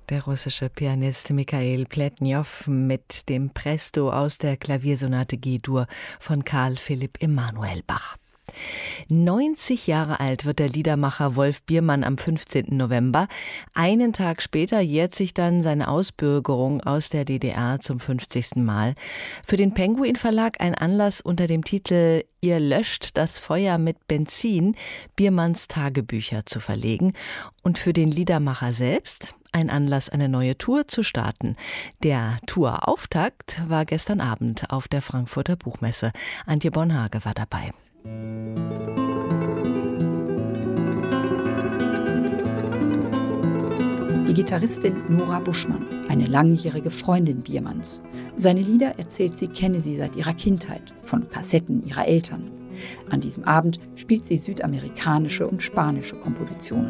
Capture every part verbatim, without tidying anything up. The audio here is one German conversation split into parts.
Der russische Pianist Mikhail Pletnjow mit dem Presto aus der Klaviersonate G-Dur von Karl Philipp Emanuel Bach. neunzig Jahre alt wird der Liedermacher Wolf Biermann am fünfzehnten November. Einen Tag später jährt sich dann seine Ausbürgerung aus der D D R zum fünfzigsten Mal. Für den Penguin Verlag ein Anlass unter dem Titel »Ihr löscht das Feuer mit Benzin«, Biermanns Tagebücher zu verlegen. Und für den Liedermacher selbst ein Anlass, eine neue Tour zu starten. Der Tourauftakt war gestern Abend auf der Frankfurter Buchmesse. Antje Bonhage war dabei. Die Gitarristin Nora Buschmann, eine langjährige Freundin Biermanns. Seine Lieder erzählt sie, kenne sie seit ihrer Kindheit, von Kassetten ihrer Eltern. An diesem Abend spielt sie südamerikanische und spanische Kompositionen.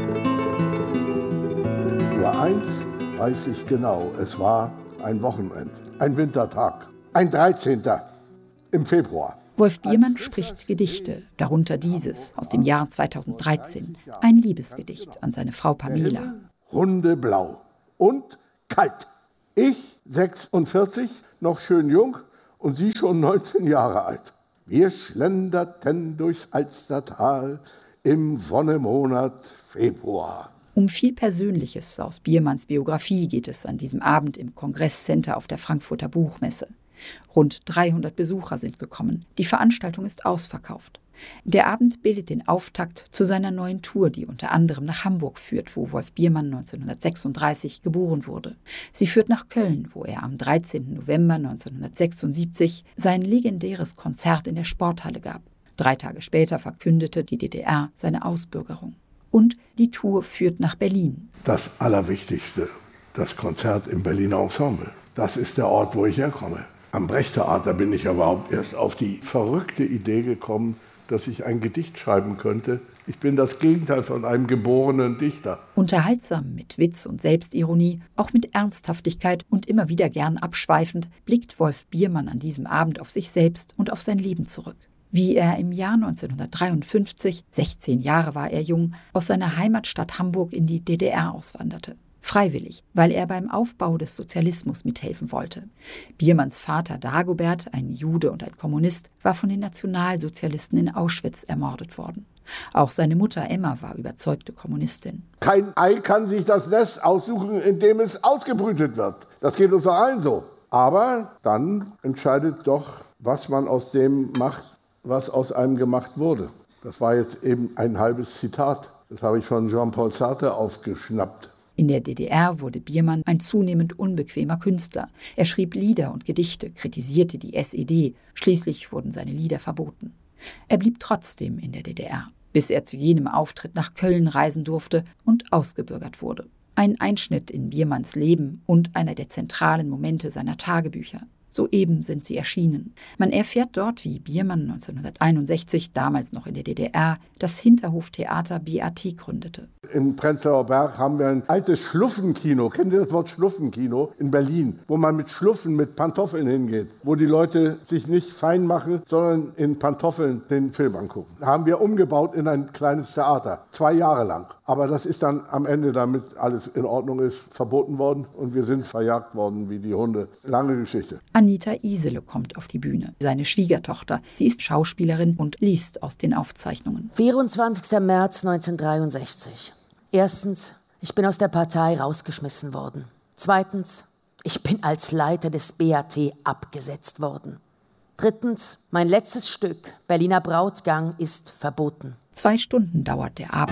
Nur eins weiß ich genau, es war ein Wochenende, ein Wintertag, ein dreizehnten im Februar. Wolf Biermann spricht Gedichte, darunter dieses aus dem Jahr zweitausenddreizehn, ein Liebesgedicht an seine Frau Pamela. Hundeblau und kalt. Ich, sechsundvierzig, noch schön jung und sie schon neunzehn Jahre alt. Wir schlenderten durchs Alstertal im Wonnemonat Februar. Um viel Persönliches aus Biermanns Biografie geht es an diesem Abend im Kongresscenter auf der Frankfurter Buchmesse. Rund dreihundert Besucher sind gekommen. Die Veranstaltung ist ausverkauft. Der Abend bildet den Auftakt zu seiner neuen Tour, die unter anderem nach Hamburg führt, wo Wolf Biermann neunzehnhundertsechsunddreißig geboren wurde. Sie führt nach Köln, wo er am dreizehnten November neunzehnhundertsechsundsiebzig sein legendäres Konzert in der Sporthalle gab. Drei Tage später verkündete die D D R seine Ausbürgerung. Und die Tour führt nach Berlin. Das Allerwichtigste, das Konzert im Berliner Ensemble. Das ist der Ort, wo ich herkomme. Am Brecht-Theater bin ich aber erst auf die verrückte Idee gekommen, dass ich ein Gedicht schreiben könnte. Ich bin das Gegenteil von einem geborenen Dichter. Unterhaltsam, mit Witz und Selbstironie, auch mit Ernsthaftigkeit und immer wieder gern abschweifend, blickt Wolf Biermann an diesem Abend auf sich selbst und auf sein Leben zurück. Wie er im Jahr neunzehnhundertdreiundfünfzig, sechzehn Jahre war er jung, aus seiner Heimatstadt Hamburg in die D D R auswanderte. Freiwillig, weil er beim Aufbau des Sozialismus mithelfen wollte. Biermanns Vater Dagobert, ein Jude und ein Kommunist, war von den Nationalsozialisten in Auschwitz ermordet worden. Auch seine Mutter Emma war überzeugte Kommunistin. Kein Ei kann sich das Nest aussuchen, in dem es ausgebrütet wird. Das geht uns doch allen so. Aber dann entscheidet doch, was man aus dem macht, was aus einem gemacht wurde. Das war jetzt eben ein halbes Zitat. Das habe ich von Jean-Paul Sartre aufgeschnappt. In der D D R wurde Biermann ein zunehmend unbequemer Künstler. Er schrieb Lieder und Gedichte, kritisierte die S E D. Schließlich wurden seine Lieder verboten. Er blieb trotzdem in der D D R, bis er zu jenem Auftritt nach Köln reisen durfte und ausgebürgert wurde. Ein Einschnitt in Biermanns Leben und einer der zentralen Momente seiner Tagebücher. Soeben sind sie erschienen. Man erfährt dort, wie Biermann neunzehnhunderteinundsechzig, damals noch in der D D R, das Hinterhoftheater B A T gründete. Im Prenzlauer Berg haben wir ein altes Schluffenkino. Kennt ihr das Wort Schluffenkino? In Berlin, wo man mit Schluffen, mit Pantoffeln hingeht. Wo die Leute sich nicht fein machen, sondern in Pantoffeln den Film angucken. Da haben wir umgebaut in ein kleines Theater. Zwei Jahre lang. Aber das ist dann am Ende, damit alles in Ordnung ist, verboten worden. Und wir sind verjagt worden wie die Hunde. Lange Geschichte. Anita Isele kommt auf die Bühne, seine Schwiegertochter. Sie ist Schauspielerin und liest aus den Aufzeichnungen. vierundzwanzigster März neunzehnhundertdreiundsechzig. Erstens, ich bin aus der Partei rausgeschmissen worden. Zweitens, ich bin als Leiter des B A T abgesetzt worden. Drittens, mein letztes Stück, Berliner Brautgang, ist verboten. Zwei Stunden dauert der Abend.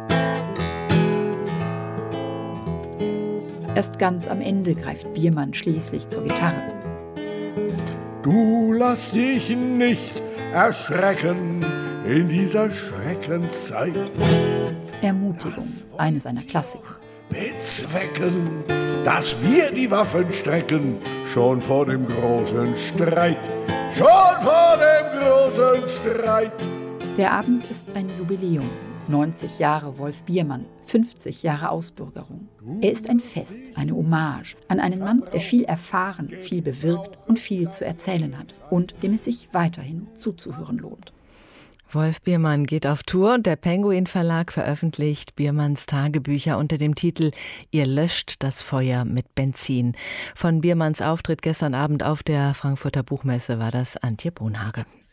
Erst ganz am Ende greift Biermann schließlich zur Gitarre. Du lass dich nicht erschrecken in dieser Schreckenszeit. Ermutigung, eine seiner Klassiker. Bezwecken, dass wir die Waffen strecken, schon vor dem großen Streit, schon vor dem großen Streit. Der Abend ist ein Jubiläum. neunzig Jahre Wolf Biermann, fünfzig Jahre Ausbürgerung. Er ist ein Fest, eine Hommage an einen Mann, der viel erfahren, viel bewirkt und viel zu erzählen hat und dem es sich weiterhin zuzuhören lohnt. Wolf Biermann geht auf Tour und der Penguin Verlag veröffentlicht Biermanns Tagebücher unter dem Titel »Ihr löscht das Feuer mit Benzin«. Von Biermanns Auftritt gestern Abend auf der Frankfurter Buchmesse war das Antje Brunhage.